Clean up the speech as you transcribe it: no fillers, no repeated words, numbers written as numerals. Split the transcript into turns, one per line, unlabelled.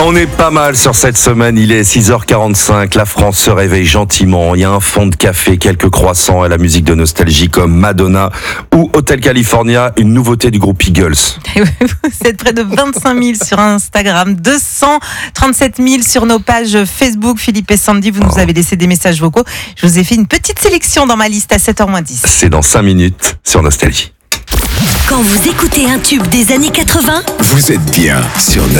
On est pas mal sur cette semaine, il est 6h45, la France se réveille gentiment, il y a un fond de café, quelques croissants et la musique de nostalgie comme Madonna ou Hotel California, une nouveauté du groupe Eagles.
Vous êtes près de 25 000 sur Instagram, 237 000 sur nos pages Facebook. Philippe et Sandy, vous nous avez laissé des messages vocaux. Je vous ai fait une petite sélection dans ma liste à 7h-10.
C'est dans 5 minutes sur Nostalgie.
Quand vous écoutez un tube des années 80,
Vous êtes bien sur